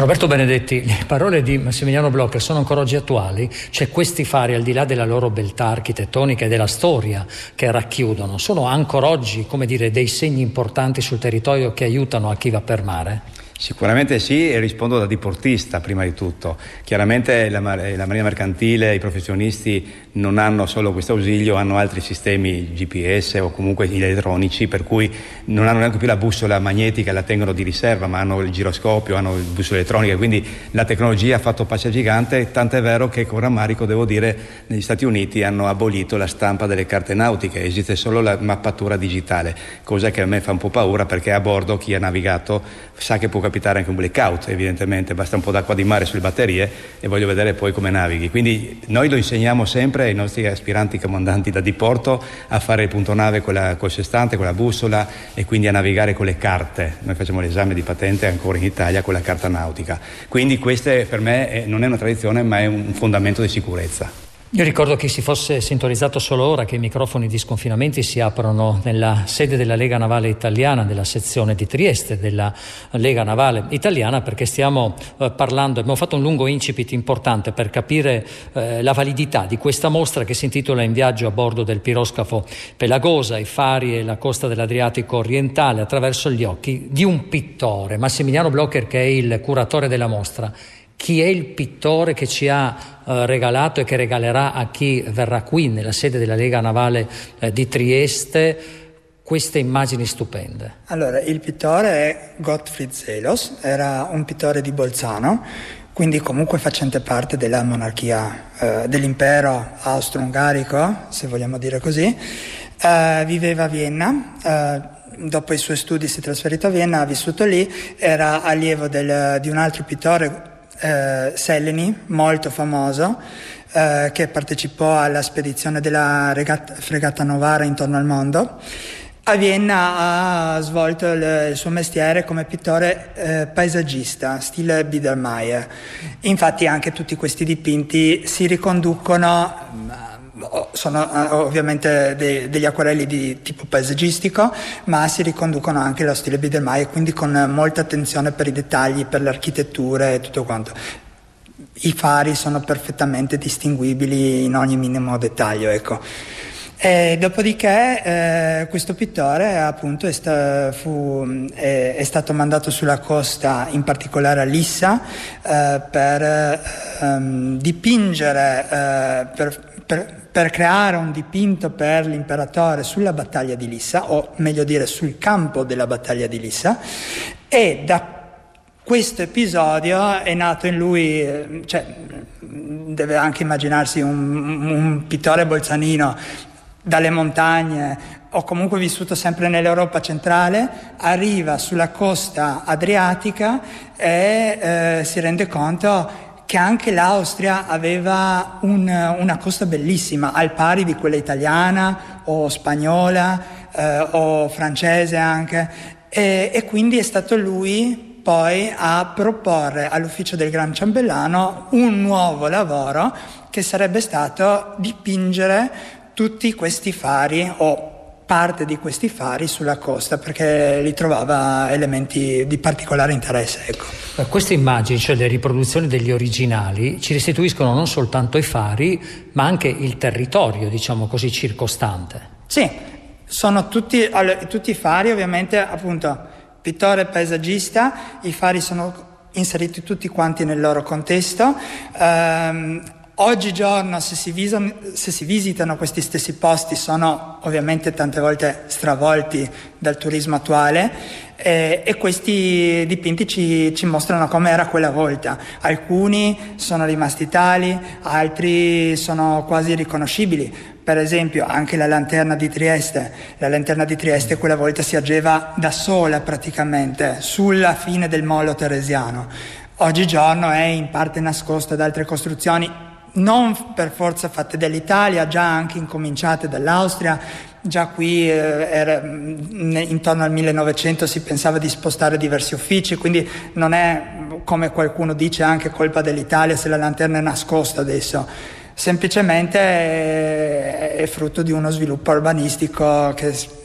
Roberto Benedetti, le parole di Massimiliano Blocher sono ancora oggi attuali? Cioè questi fari, al di là della loro beltà architettonica e della storia che racchiudono, sono ancora oggi, come dire, dei segni importanti sul territorio che aiutano a chi va per mare? Sicuramente sì, e rispondo da diportista prima di tutto. Chiaramente la marina mercantile, i professionisti non hanno solo questo ausilio, hanno altri sistemi GPS o comunque elettronici, per cui non hanno neanche più la bussola magnetica, la tengono di riserva, ma hanno il giroscopio, hanno il bussola elettronica, quindi la tecnologia ha fatto passi gigante, tant'è vero che con rammarico devo dire negli Stati Uniti hanno abolito la stampa delle carte nautiche, esiste solo la mappatura digitale, cosa che a me fa un po' paura, perché a bordo chi ha navigato sa che può capitare anche un blackout, evidentemente basta un po' d'acqua di mare sulle batterie e voglio vedere poi come navighi. Quindi noi lo insegniamo sempre ai nostri aspiranti comandanti da diporto a fare il punto nave col sestante, con la bussola, e quindi a navigare con le carte. Noi facciamo l'esame di patente ancora in Italia con la carta nautica, quindi queste per me non è una tradizione ma è un fondamento di sicurezza. Io ricordo che si fosse sintonizzato solo ora che i microfoni di Sconfinamenti si aprono nella sede della Lega Navale Italiana, della sezione di Trieste della Lega Navale Italiana, perché stiamo parlando, abbiamo fatto un lungo incipit importante per capire la validità di questa mostra che si intitola In viaggio a bordo del piroscafo Pelagosa, i fari e la costa dell'Adriatico orientale attraverso gli occhi di un pittore, Massimiliano Blocher, che è il curatore della mostra. Chi è il pittore che ci ha regalato e che regalerà a chi verrà qui nella sede della Lega Navale di Trieste queste immagini stupende? Allora, il pittore è Gottfried Seelos, era un pittore di Bolzano, quindi comunque facente parte della monarchia dell'impero austro-ungarico, se vogliamo dire così. Viveva a Vienna. Dopo i suoi studi si è trasferito a Vienna, ha vissuto lì, era allievo di un altro pittore, Selleny, molto famoso, che partecipò alla spedizione della fregata Novara intorno al mondo. A Vienna ha svolto il suo mestiere come pittore paesaggista, stile Biedermeier. Infatti anche tutti questi dipinti si riconducono, sono ovviamente degli acquarelli di tipo paesaggistico, ma si riconducono anche allo stile Biedermeier, quindi con molta attenzione per i dettagli, per l'architettura e tutto quanto. I fari sono perfettamente distinguibili in ogni minimo dettaglio, ecco. E dopodiché questo pittore appunto è stato mandato sulla costa, in particolare a Lissa, per dipingere, per creare un dipinto per l'imperatore sulla battaglia di Lissa, o meglio dire sul campo della battaglia di Lissa, e da questo episodio è nato in lui, cioè deve anche immaginarsi un pittore bolzanino dalle montagne, o comunque vissuto sempre nell'Europa centrale, arriva sulla costa adriatica e si rende conto che anche l'Austria aveva una costa bellissima, al pari di quella italiana o spagnola o francese anche, e quindi è stato lui poi a proporre all'ufficio del Gran Ciambellano un nuovo lavoro che sarebbe stato dipingere tutti questi fari o parte di questi fari sulla costa, perché li trovava elementi di particolare interesse, ecco. Queste immagini, cioè le riproduzioni degli originali, ci restituiscono non soltanto i fari, ma anche il territorio, diciamo così, circostante. Sì, sono tutti i fari, ovviamente, appunto, pittore paesaggista, i fari sono inseriti tutti quanti nel loro contesto. Oggigiorno se si visitano questi stessi posti sono ovviamente tante volte stravolti dal turismo attuale, e questi dipinti ci mostrano come era quella volta. Alcuni sono rimasti tali, altri sono quasi riconoscibili. Per esempio anche la lanterna di Trieste quella volta si aggeva da sola praticamente sulla fine del Molo Teresiano. Oggigiorno è in parte nascosta da altre costruzioni, non per forza fatte dall'Italia, già anche incominciate dall'Austria. Già qui intorno al 1900 si pensava di spostare diversi uffici, quindi non è, come qualcuno dice, anche colpa dell'Italia se la lanterna è nascosta adesso. Semplicemente è frutto di uno sviluppo urbanistico che